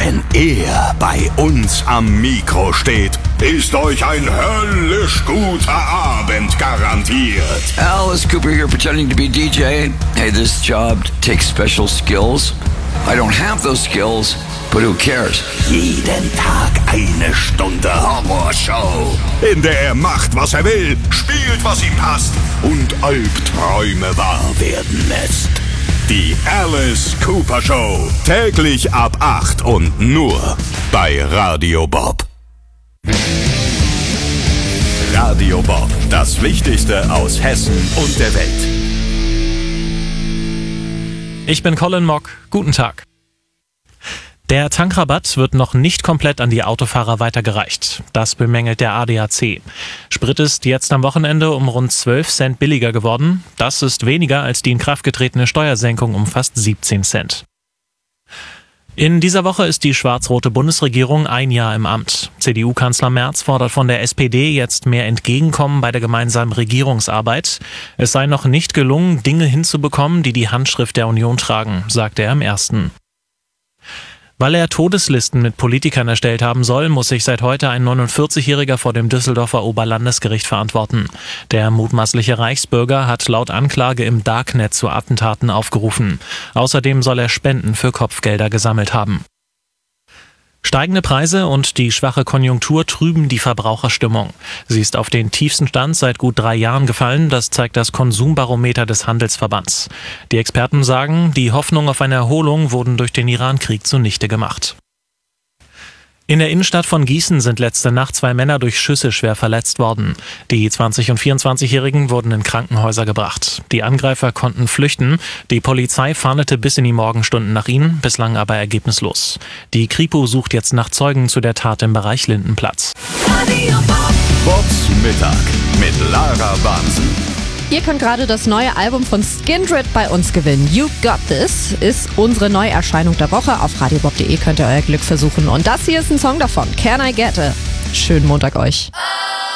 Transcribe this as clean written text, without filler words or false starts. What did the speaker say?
Wenn er bei uns am Mikro steht, ist euch ein höllisch guter Abend garantiert. Alice Cooper here pretending to be DJ. Hey, this job takes special skills. I don't have those skills, but who cares? Jeden Tag eine Stunde Horrorshow, in der er macht, was er will, spielt, was ihm passt und Albträume wahr werden lässt. Die Alice Cooper Show. Täglich ab 8 und nur bei Radio Bob. Radio Bob. Das Wichtigste aus Hessen und der Welt. Ich bin Colin Mock. Guten Tag. Der Tankrabatt wird noch nicht komplett an die Autofahrer weitergereicht. Das bemängelt der ADAC. Sprit ist jetzt am Wochenende um rund 12 Cent billiger geworden. Das ist weniger als die in Kraft getretene Steuersenkung um fast 17 Cent. In dieser Woche ist die schwarz-rote Bundesregierung ein Jahr im Amt. CDU-Kanzler Merz fordert von der SPD jetzt mehr Entgegenkommen bei der gemeinsamen Regierungsarbeit. Es sei noch nicht gelungen, Dinge hinzubekommen, die die Handschrift der Union tragen, sagte er im Ersten. Weil er Todeslisten mit Politikern erstellt haben soll, muss sich seit heute ein 49-Jähriger vor dem Düsseldorfer Oberlandesgericht verantworten. Der mutmaßliche Reichsbürger hat laut Anklage im Darknet zu Attentaten aufgerufen. Außerdem soll er Spenden für Kopfgelder gesammelt haben. Steigende Preise und die schwache Konjunktur trüben die Verbraucherstimmung. Sie ist auf den tiefsten Stand seit gut 3 Jahren gefallen, das zeigt das Konsumbarometer des Handelsverbands. Die Experten sagen, die Hoffnung auf eine Erholung wurden durch den Iran-Krieg zunichte gemacht. In der Innenstadt von Gießen sind letzte Nacht 2 Männer durch Schüsse schwer verletzt worden. Die 20- und 24-Jährigen wurden in Krankenhäuser gebracht. Die Angreifer konnten flüchten. Die Polizei fahndete bis in die Morgenstunden nach ihnen, bislang aber ergebnislos. Die Kripo sucht jetzt nach Zeugen zu der Tat im Bereich Lindenplatz. Bobs Mittag mit Lara Bansen. Ihr könnt gerade das neue Album von Skindred bei uns gewinnen. You Got This ist unsere Neuerscheinung der Woche. Auf radiobob.de könnt ihr euer Glück versuchen. Und das hier ist ein Song davon. Can I Get It? Schönen Montag euch.